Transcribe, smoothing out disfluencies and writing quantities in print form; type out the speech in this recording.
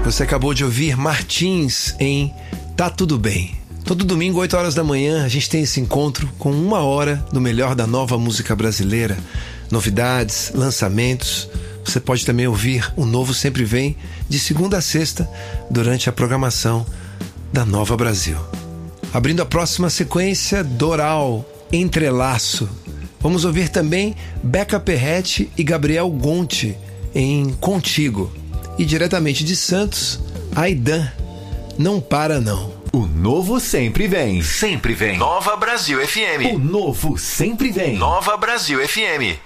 Você acabou de ouvir Martins em Tá Tudo Bem. Todo domingo, 8 horas da manhã, a gente tem esse encontro com 1 hora do melhor da nova música brasileira. Novidades, lançamentos. Você pode também ouvir O Novo Sempre Vem de segunda a sexta durante a programação da Nova Brasil. Abrindo a próxima sequência, Doral, Entrelaço. Vamos ouvir também Beca Perrette e Gabriel Gonti em Contigo. E diretamente de Santos, Aidan, Não Para Não. O novo sempre vem. Sempre vem. Nova Brasil FM. O novo sempre vem. Nova Brasil FM.